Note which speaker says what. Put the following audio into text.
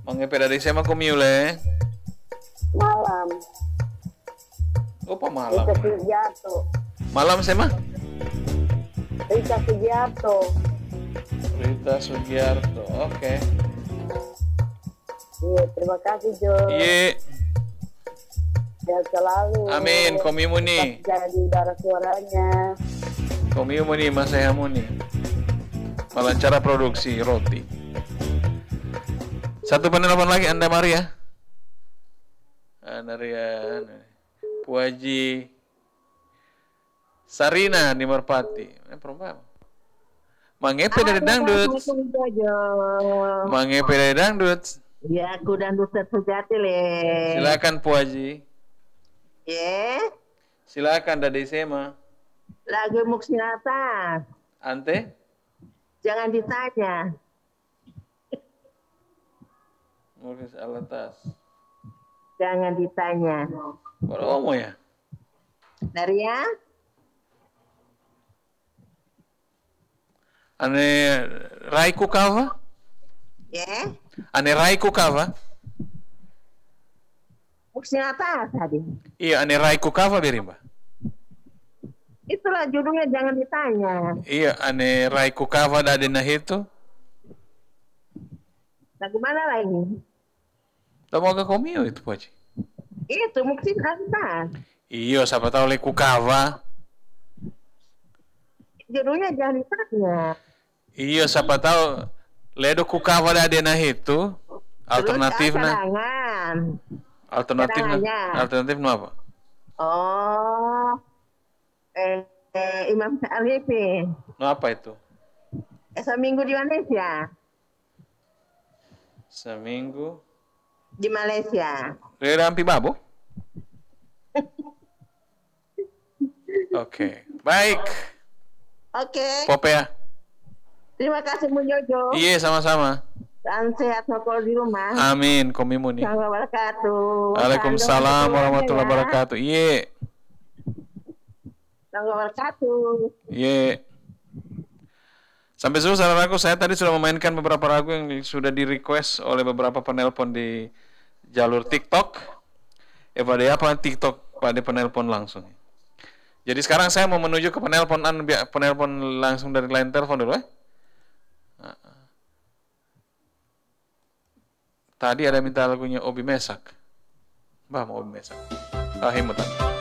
Speaker 1: Mangepeda di sema komiule.
Speaker 2: Malam.
Speaker 1: Apa malam?
Speaker 2: Rita Sugiarto.
Speaker 1: Malam sema?
Speaker 2: Rita Sugiarto.
Speaker 1: Rita Sugiarto. Oke.
Speaker 2: Iya, terima kasih Jo.
Speaker 1: Iya.
Speaker 2: Sehat selalu.
Speaker 1: Amin. Komimu nih.
Speaker 2: Jadi udara suaranya.
Speaker 1: Komimu nih, masayamu nih. Melancara produksi roti. Satu penelpon lagi Anda Maria. Anaria. Puaji Sarina di Merpati. Perempuan. Mangepe dari dangdut. Mangepe dari dangdut.
Speaker 2: Ya, aku dangdut sejati le.
Speaker 1: Silakan Puaji.
Speaker 2: Ya.
Speaker 1: Silakan dari Sema.
Speaker 2: Lagu Muksinata.
Speaker 1: Ante?
Speaker 2: Jangan ditanya.
Speaker 1: Mukis alatas.
Speaker 2: Jangan ditanya.
Speaker 1: Baromo ya?
Speaker 2: Naria?
Speaker 1: Ane Raiku Kava?
Speaker 2: Ya.
Speaker 1: Ane Raiku Kava?
Speaker 2: Muksinata tadi.
Speaker 1: Iya, ane Raiku Kava Berimba.
Speaker 2: Itulah judulnya jangan ditanya.
Speaker 1: Iya, ane Raiku Kava dari Nahito.
Speaker 2: Lagu mana lagi?
Speaker 1: Tamoga komio itu Puaji.
Speaker 2: Itu Muksinata.
Speaker 1: Iya, siapa tahu leku Kava.
Speaker 2: Judulnya jangan ditanya.
Speaker 1: Iya, siapa tahu ledo ku Kava dari Nahito. Alternatifnya. Alternatifnya apa?
Speaker 2: Oh, Imam Syarifi.
Speaker 1: No apa itu?
Speaker 2: Seminggu di Malaysia.
Speaker 1: Seminggu
Speaker 2: Di Malaysia.
Speaker 1: Rampi Babo? Oke, baik.
Speaker 2: Oke.
Speaker 1: Popea.
Speaker 2: Terima kasih Bu Jojo.
Speaker 1: Iya, sama-sama.
Speaker 2: Dan sehat sokol di rumah.
Speaker 1: Amin, komimu nih.
Speaker 2: Assalamualaikum wabarakatuh.
Speaker 1: Waalaikumsalam warahmatullahi wabarakatuh. Iya.
Speaker 2: Assalamualaikum wabarakatuh.
Speaker 1: Iya. Sampai sudah saudaraku, saya tadi sudah memainkan beberapa lagu yang sudah di-request oleh beberapa penelpon di jalur TikTok. Pada apa TikTok pada penelpon langsung. Jadi sekarang saya mau menuju ke penelpon langsung dari line telepon dulu ya. Tadi ada minta lagunya Obi Mesak. Bah mau Obi Mesak. Himutan.